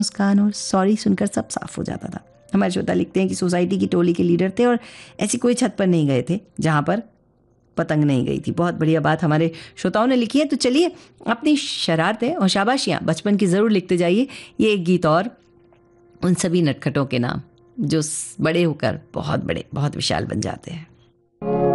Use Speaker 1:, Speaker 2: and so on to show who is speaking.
Speaker 1: मुस्कान और सॉरी सुनकर सब साफ हो जाता था। हमारे श्रोता लिखते हैं कि सोसाइटी की टोली के लीडर थे और ऐसी कोई छत पर नहीं गए थे जहाँ पर पतंग नहीं गई थी। बहुत बढ़िया बात हमारे श्रोताओं ने लिखी है। तो चलिए अपनी शरारतें और शाबाशियाँ बचपन की ज़रूर लिखते जाइए। ये एक गीत और उन सभी नटखटों के नाम जो बड़े होकर बहुत बड़े बहुत विशाल बन जाते हैं।